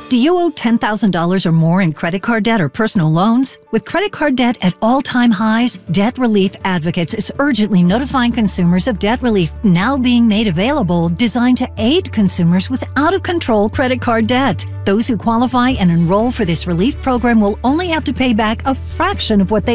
Do you owe $10,000 or more in credit card debt or personal loans? With credit card debt at all-time highs, Debt Relief Advocates is urgently notifying consumers of debt relief now being made available, designed to aid consumers with out-of-control credit card debt. Those who qualify and enroll for this relief program will only have to pay back a fraction of what they